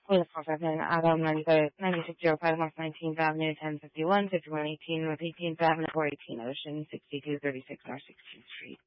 With 459 Adam, 9605 North 19th Avenue, 1051, 5118 North 18th Avenue, 418 Ocean, 6236 North 16th Street.